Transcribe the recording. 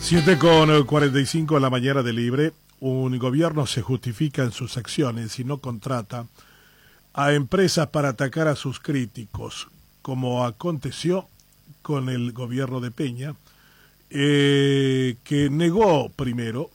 7:45 de la mañana de Libre. Un gobierno se justifica en sus acciones y no contrata a empresas para atacar a sus críticos, como aconteció con el gobierno de Peña, que negó primero